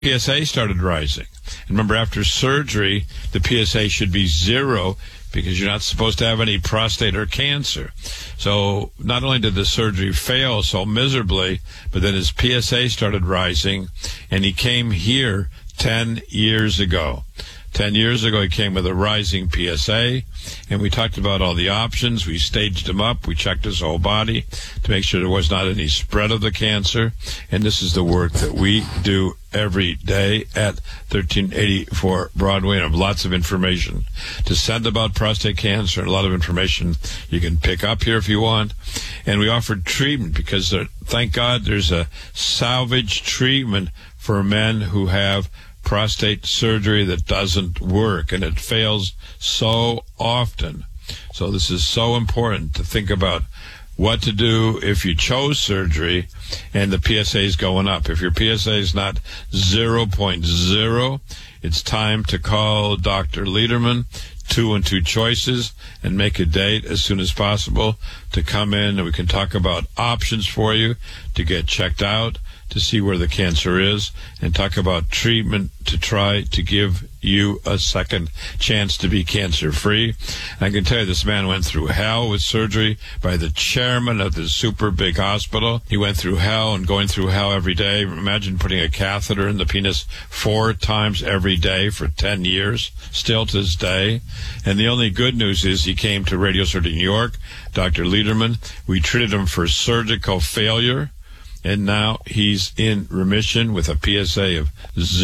PSA started rising. And remember, after surgery, the PSA should be 0 because you're not supposed to have any prostate or cancer. So not only did the surgery fail so miserably, but then his PSA started rising, and he came here 10 years ago. 10 years ago, he came with a rising PSA, and we talked about all the options. We staged him up. We checked his whole body to make sure there was not any spread of the cancer. And this is the work that we do every day at 1384 Broadway, and have lots of information to send about prostate cancer and a lot of information you can pick up here if you want. And we offered treatment because, thank God, there's a salvage treatment for men who have prostate surgery that doesn't work, and it fails so often. So this is so important to think about what to do if you chose surgery and the PSA is going up. If your PSA is not 0.0, it's time to call Dr. Lederman, 212 Choices, and make a date as soon as possible to come in, and we can talk about options for you to get checked out, to see where the cancer is, and talk about treatment to try to give you a second chance to be cancer-free. I can tell you, this man went through hell with surgery by the chairman of this super big hospital. He went through hell and going through hell every day. Imagine putting a catheter in the penis 4 times every day for 10 years, still to this day. And the only good news is he came to Radio Surgery New York, Dr. Lederman. We treated him for surgical failure, and now he's in remission with a PSA of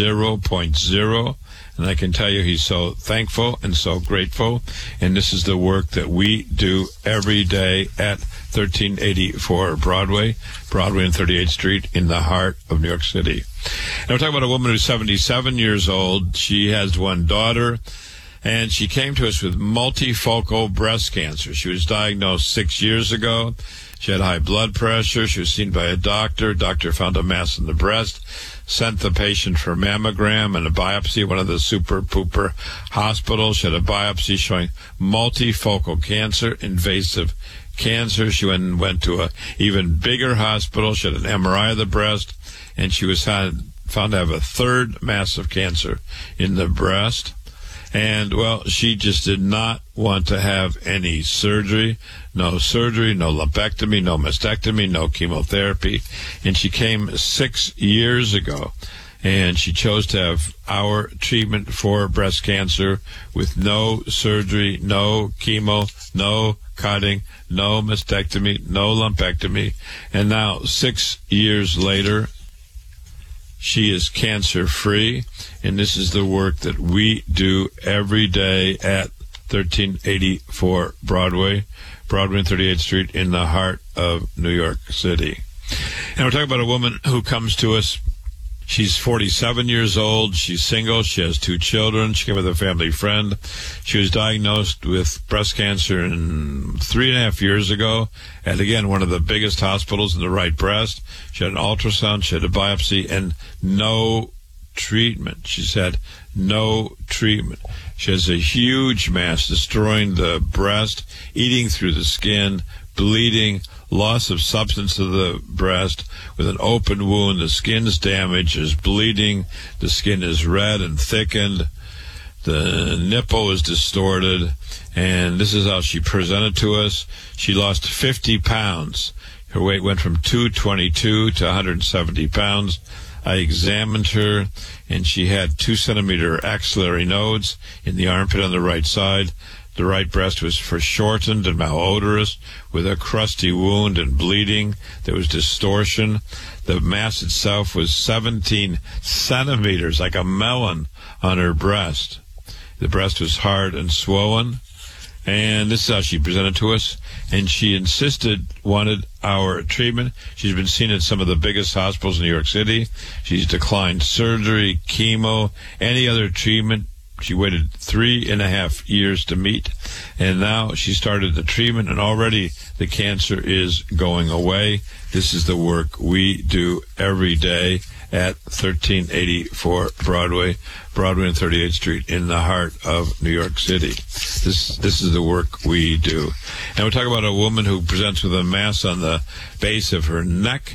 0.0. And I can tell you he's so thankful and so grateful. And this is the work that we do every day at 1384 Broadway and 38th Street in the heart of New York City. And we're talking about a woman who's 77 years old. She has one daughter, and she came to us with multifocal breast cancer. She was diagnosed 6 years ago. She had high blood pressure. She was seen by a doctor. Doctor found a mass in the breast, sent the patient for a mammogram and a biopsy at one of the super pooper hospitals. She had a biopsy showing multifocal cancer, invasive cancer. She went to a even bigger hospital. She had an MRI of the breast, and she was found to have a third mass of cancer in the breast. And, well, she just did not want to have any surgery. No surgery, no lumpectomy, no mastectomy, no chemotherapy. And she came 6 years ago, and she chose to have our treatment for breast cancer with no surgery, no chemo, no cutting, no mastectomy, no lumpectomy. And now, 6 years later, she is cancer-free, and this is the work that we do every day at 1384 Broadway and 38th Street in the heart of New York City. And we're talking about a woman who comes to us. She's 47 years old. She's single. She has 2 children. She came with a family friend. She was diagnosed with breast cancer 3.5 years ago at, again, one of the biggest hospitals in the right breast. She had an ultrasound. She had a biopsy and no treatment. She's had no treatment. She has a huge mass destroying the breast, eating through the skin, bleeding, loss of substance of the breast with an open wound. The skin's damaged, is bleeding, the skin is red and thickened, the nipple is distorted, and this is how she presented to us. She lost 50 pounds. Her weight went from 222 to 170 pounds. I examined her, and she had 2-centimeter axillary nodes in the armpit on the right side. The right breast was foreshortened and malodorous with a crusty wound and bleeding. There was distortion. The mass itself was 17 centimeters, like a melon, on her breast. The breast was hard and swollen. And this is how she presented to us. And she wanted our treatment. She's been seen at some of the biggest hospitals in New York City. She's declined surgery, chemo, any other treatment. She waited 3.5 years to meet, and now she started the treatment, and already the cancer is going away. This is the work we do every day at 1384 Broadway and 38th Street in the heart of New York City. This is the work we do. And we're talking about a woman who presents with a mass on the base of her neck.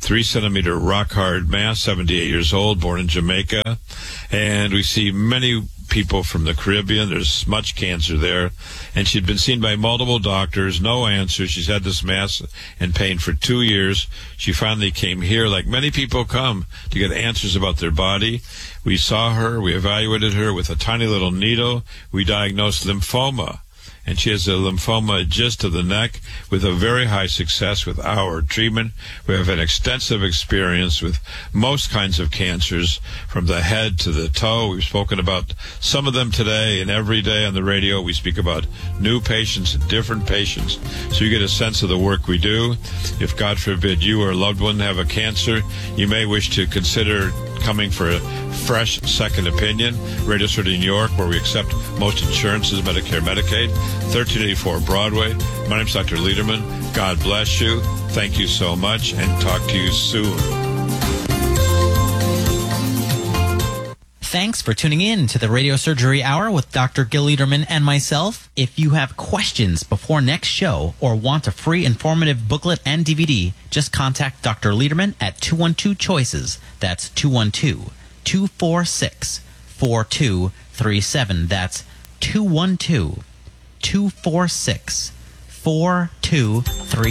3-centimeter rock-hard mass, 78 years old, born in Jamaica. And we see many people from the Caribbean. There's much cancer there. And she'd been seen by multiple doctors, no answer. She's had this mass and pain for 2 years. She finally came here, like many people come, to get answers about their body. We saw her. We evaluated her with a tiny little needle. We diagnosed lymphoma. And she has a lymphoma just to the neck with a very high success with our treatment. We have an extensive experience with most kinds of cancers from the head to the toe. We've spoken about some of them today, and every day on the radio we speak about new patients and different patients. So you get a sense of the work we do. If, God forbid, you or a loved one have a cancer, you may wish to consider coming for a fresh second opinion. Radio City, New York, where we accept most insurances, Medicare, Medicaid, 1384 Broadway. My name's Dr. Lederman. God bless you. Thank you so much, and talk to you soon. Thanks for tuning in to the Radio Surgery Hour with Dr. Gil Lederman and myself. If you have questions before next show or want a free informative booklet and DVD, just contact Dr. Lederman at 212-CHOICES. That's 212-246-4237. That's 212-246-4237.